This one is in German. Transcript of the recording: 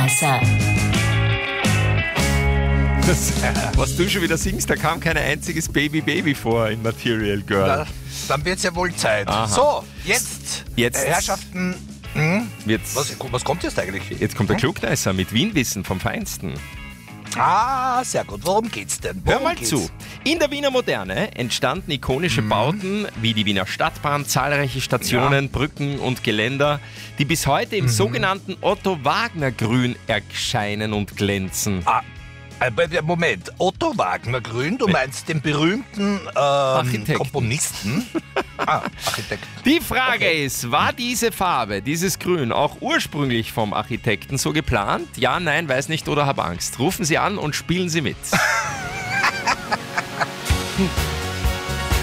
Klugscheißer. Was du schon wieder singst, da kam kein einziges Baby vor in Material Girl. Na, dann wird es ja wohl Zeit. Aha. So, jetzt. Herrschaften. Was kommt jetzt eigentlich? Jetzt kommt der Klugscheißer mit Wienwissen vom Feinsten. Ah, sehr gut. Worum geht's denn? Hör mal zu. In der Wiener Moderne entstanden ikonische Bauten wie die Wiener Stadtbahn, zahlreiche Stationen, Brücken und Geländer, die bis heute im sogenannten Otto-Wagner-Grün erscheinen und glänzen. Moment, Otto Wagner Grün, du meinst den berühmten Komponisten? Architekten. Die Frage ist, war diese Farbe, dieses Grün, auch ursprünglich vom Architekten so geplant? Ja, nein, weiß nicht oder hab Angst. Rufen Sie an und spielen Sie mit.